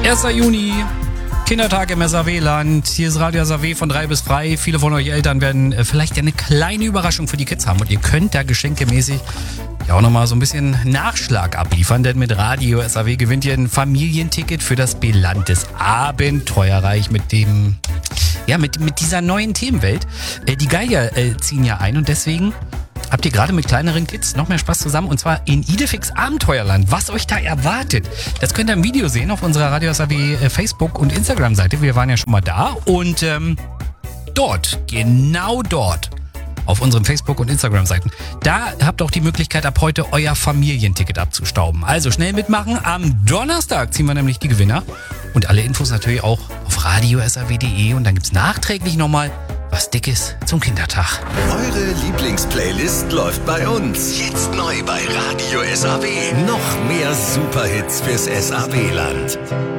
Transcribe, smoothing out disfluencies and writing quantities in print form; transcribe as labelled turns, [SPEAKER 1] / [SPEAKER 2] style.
[SPEAKER 1] 1. Juni, Kindertag im SAW-Land. Hier ist Radio SAW von 3 bis frei. Viele von euch Eltern werden vielleicht eine kleine Überraschung für die Kids haben. Und ihr könnt da geschenkemäßig ja auch nochmal so ein bisschen Nachschlag abliefern. Denn mit Radio SAW gewinnt ihr ein Familienticket für das Beland des Abenteuerreich mit dem... Ja, mit dieser neuen Themenwelt. Die Geiger ziehen ja ein und deswegen habt ihr gerade mit kleineren Kids noch mehr Spaß zusammen und zwar in Idefix Abenteuerland. Was euch da erwartet, das könnt ihr im Video sehen auf unserer Radio SAW Facebook- und Instagram-Seite. Wir waren ja schon mal da und genau dort, auf unseren Facebook- und Instagram-Seiten, da habt ihr auch die Möglichkeit, ab heute euer Familienticket abzustauben. Also schnell mitmachen. Am Donnerstag ziehen wir nämlich die Gewinner. Und alle Infos natürlich auch auf radiosaw.de. Und dann gibt's nachträglich nochmal was Dickes zum Kindertag.
[SPEAKER 2] Eure Lieblingsplaylist läuft bei uns. Jetzt neu bei Radio SAW. Noch mehr Superhits fürs SAW-Land.